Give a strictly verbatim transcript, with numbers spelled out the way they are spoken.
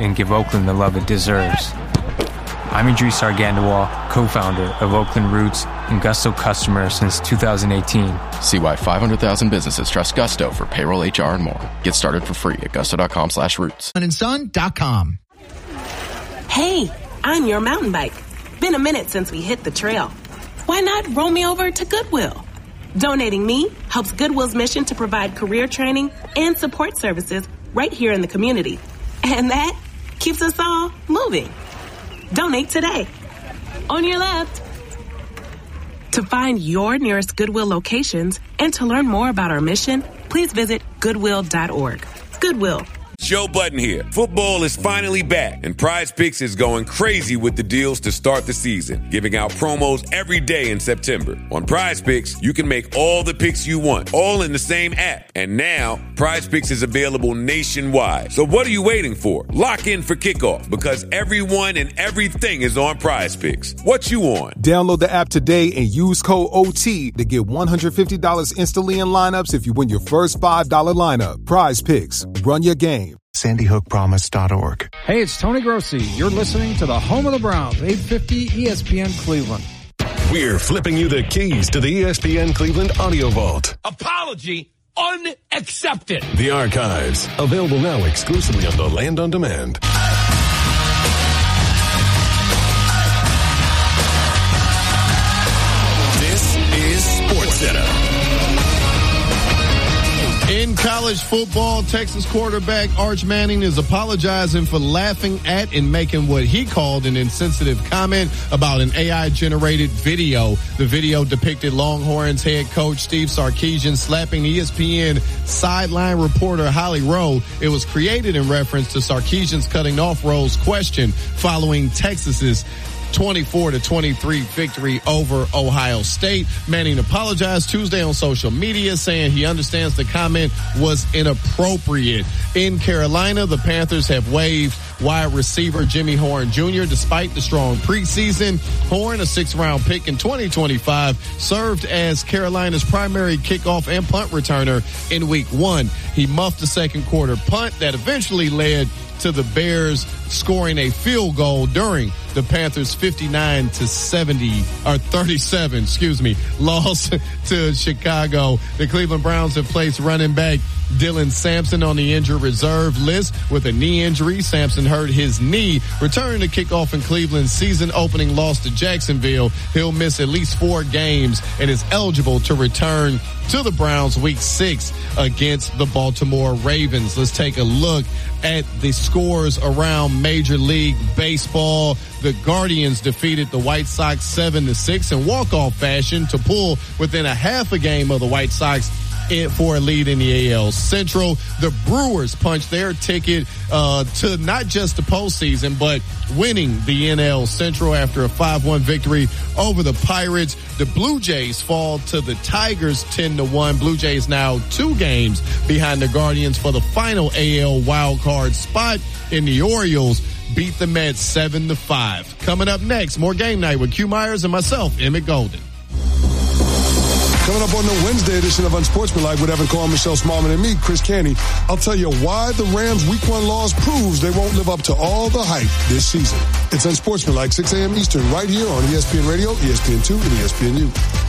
and give Oakland the love it deserves. I'm Idris Argandawal, co-founder of Oakland Roots and Gusto customer since two thousand eighteen. See why five hundred thousand businesses trust Gusto for payroll, H R, and more. Get started for free at gusto.com slash roots. and son dot com. Hey, I'm your mountain bike. Been a minute since we hit the trail. Why not roll me over to Goodwill? Donating me helps Goodwill's mission to provide career training and support services right here in the community. And that keeps us all moving. Donate today. On your left. To find your nearest Goodwill locations and to learn more about our mission, please visit goodwill dot org. Goodwill. Joe Budden here. Football is finally back, and Prize Picks is going crazy with the deals to start the season, giving out promos every day in September. On Prize Picks, you can make all the picks you want, all in the same app. And now, Prize Picks is available nationwide. So what are you waiting for? Lock in for kickoff, because everyone and everything is on Prize Picks. What you on? Download the app today and use code O T to get one hundred fifty dollars instantly in lineups if you win your first five dollars lineup. Prize Picks. Run your game. sandy hook promise dot org. Hey, it's Tony Grossi. You're listening to the home of the Browns, eight fifty E S P N Cleveland. We're flipping you the keys to the E S P N Cleveland Audio Vault. Apology unaccepted. The archives, available now exclusively on the Land on Demand. This is SportsCenter. In college football, Texas quarterback Arch Manning is apologizing for laughing at and making what he called an insensitive comment about an A I-generated video. The video depicted Longhorns head coach Steve Sarkisian slapping E S P N sideline reporter Holly Rowe. It was created in reference to Sarkisian's cutting off Rowe's question following Texas's twenty-four to twenty-three victory over Ohio State. Manning apologized Tuesday on social media, saying he understands the comment was inappropriate. In Carolina, the Panthers have waived wide receiver Jimmy Horn Junior despite the strong preseason. Horn, a sixth-round pick in twenty twenty-five, served as Carolina's primary kickoff and punt returner in week one. He muffed the second quarter punt that eventually led to the Bears scoring a field goal during the Panthers' fifty-nine to seventy or thirty-seven, excuse me, loss to Chicago. The Cleveland Browns have placed running back Dylan Sampson on the injured reserve list with a knee injury. Sampson hurt his knee, returning to kick off in Cleveland's season opening loss to Jacksonville. He'll miss at least four games and is eligible to return to the Browns week six against the Baltimore Ravens. Let's take a look at the scores around Major League Baseball. The Guardians defeated the White Sox seven to six in walk-off fashion to pull within a half a game of the White Sox for a lead in the A L Central. The Brewers punched their ticket uh, to not just the postseason, but winning the N L Central after a five one victory over the Pirates. The Blue Jays fall to the Tigers ten to one. Blue Jays now two games behind the Guardians for the final A L wildcard spot. In the Orioles beat the Mets seven to five. Coming up next, more Game Night with Q Myers and myself, Emmett Golden. Coming up on the Wednesday edition of Unsportsmanlike with Evan Cohen, Michelle Smallman, and me, Chris Canty, I'll tell you why the Rams' Week one loss proves they won't live up to all the hype this season. It's Unsportsmanlike, six a.m. Eastern, right here on E S P N Radio, E S P N two, and E S P N U.